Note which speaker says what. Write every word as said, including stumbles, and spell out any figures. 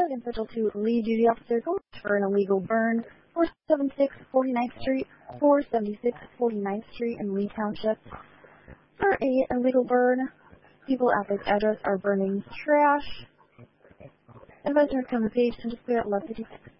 Speaker 1: and Special two Lead Duty Officer going for an illegal burn, four seventy-six forty-ninth Street, four seventy-six forty-ninth Street in Lee Township. For a illegal burn, people at this address are burning trash. Advisors come to page and display at eleven fifty-six.